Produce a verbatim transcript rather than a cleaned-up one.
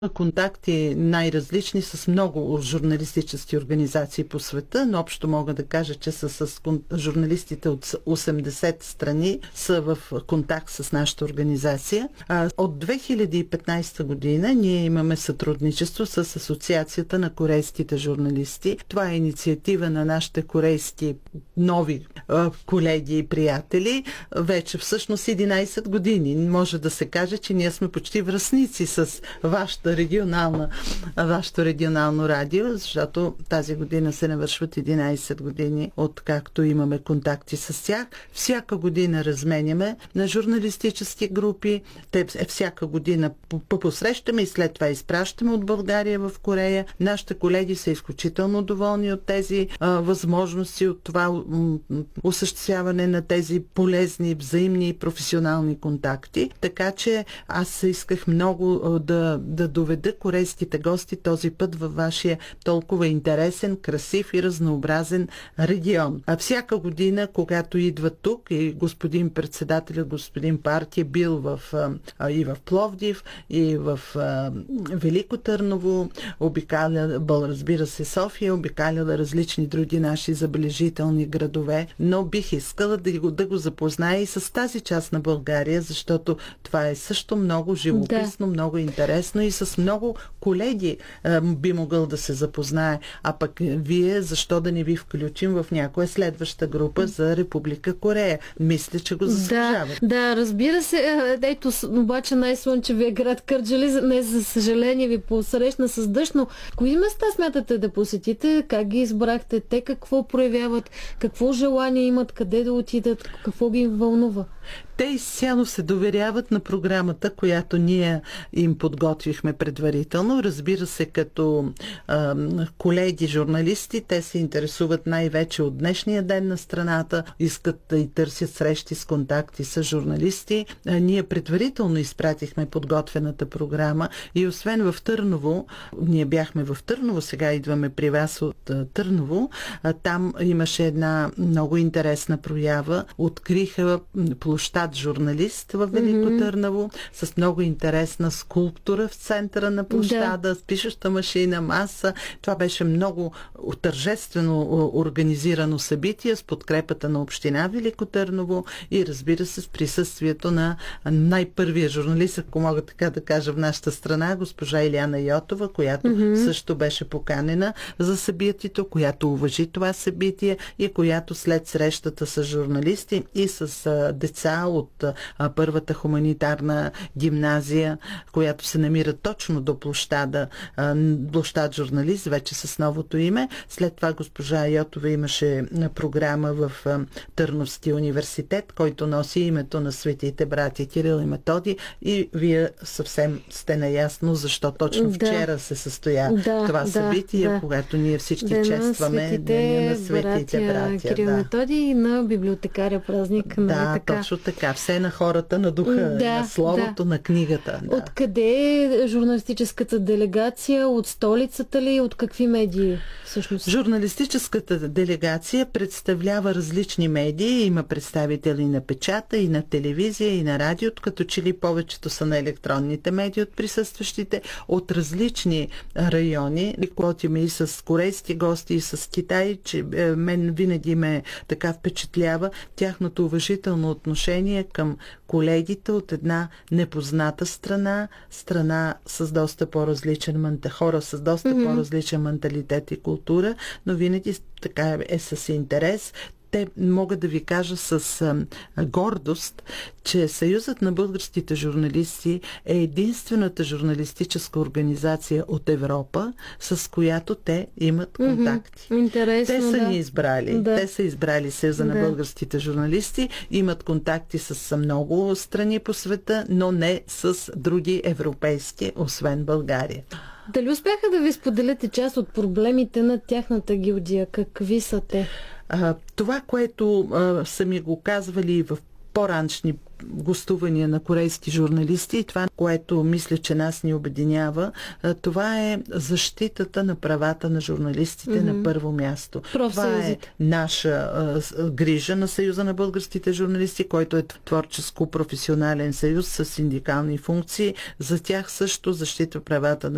контакти най-различни с много журналистически организации по света, но общо мога да кажа, че са с журналистите от осемдесет страни са в контакт с нашата организация. От две хиляди и петнадесета година ние имаме сътрудничество с Асоциацията на корейските журналисти. Това е инициатива на нашите корейски нови колеги и приятели. Вече всъщност единадесет години. Може да се каже, че ние сме почти връстници с вашата регионална, вашето регионално радио, защото тази година се навършват единадесет години, откакто имаме контакти с тях. Всяка година разменяме на журналистически групи. Те всяка година посрещаме и след това изпращаме от България в Корея. Нашите колеги са изключително доволни от тези а, възможности, от това осъществяване на тези полезни, взаимни и професионални контакти. Така че аз исках много да, да доведа корейските гости този път във вашия толкова интересен, красив и разнообразен регион. А всяка година, когато идва тук и господин председател, господин Парк е бил в, а, и в Пловдив, и в а, Велико Търново, обикаля, разбира се, София, обикаляла различни други наши забележителни градове, но бих искала да го, да го запозная и с тази част на България, защото това е също много живописно, да. Много интересно и с много колеги а, би могъл да се запознае. А пък вие, защо да не ви включим в някоя следваща група за Република Корея? Мисля, че го заслужават. Да, да, разбира се. Ето, обаче най-слънчевия град Кърджали, не за съжаление ви посрещна с дъжд, но кои места смятате да посетите? Как ги избрахте? Те какво проявяват? Какво желание имат? Къде да отидат? Какво ги вълнува? Те изцяло се доверяват на програмата, която ние им подготвихме предварително. Разбира се, като а, колеги журналисти, те се интересуват най-вече от днешния ден на страната, искат да и търсят срещи с контакти с журналисти. А, ние предварително изпратихме подготвената програма и освен в Търново, ние бяхме в Търново, сега идваме при вас от а, Търново, а, там имаше една много интересна проява. Откриха площад журналист във Велико mm-hmm. Търново с много интересна скулптура в центъра на площада, да. С пишеща машина, маса. Това беше много тържествено организирано събитие с подкрепата на община Велико Търново и разбира се с присъствието на най-първия журналист, ако мога така да кажа, в нашата страна, госпожа Иляна Йотова, която mm-hmm. също беше поканена за събитието, която уважи това събитие и която след срещата с журналисти и с а, деца от а, първата хуманитарна гимназия, която се намира точно до площада, а, площад журналист, вече с новото име. След това госпожа Йотова имаше програма в а, Търновския университет, който носи името на светите братя Кирил и Методий и вие съвсем сте наясно защо точно да. Вчера се състоя да, това да, събитие, да. Когато ние всички Дена честваме Деня на светите братя. братя Кирил и да. Методий и на библиотекаря празник. Да, нали така? Точно така. Все на хората, на духа, да, на словото, да. На книгата. Да. Откъде е журналистическата делегация? От столицата ли? От какви медии всъщност? Журналистическата делегация представлява различни медии. Има представители на печата, и на телевизия, и на радио, като че ли повечето са на електронните медии от присъстващите, от различни райони. Работим и с корейски гости, и с Китай, че мен винаги ме така впечатлява тяхното уважително отношение към колегите от една непозната страна, страна с доста по-различен хора, с доста mm-hmm. по-различен менталитет и култура, но винаги така е с интерес. Те могат да ви кажа с а, гордост, че Съюзът на българските журналисти е единствената журналистическа организация от Европа, с която те имат контакти. Mm-hmm. Интересно, те са да. ни избрали. Да. Те са избрали Съюза да. На българските журналисти, имат контакти с много страни по света, но не с други европейски, освен България. Дали успяха да ви споделите част от проблемите на тяхната гилдия? Какви са те? А, това, което а, са ми го казвали в по-раншни гостувания на корейски журналисти и това, което мисля, че нас ни обединява, това е защитата на правата на журналистите mm-hmm. на първо място. Това е наша а, грижа на Съюза на българските журналисти, който е творческо-професионален съюз с синдикални функции. За тях също защита правата на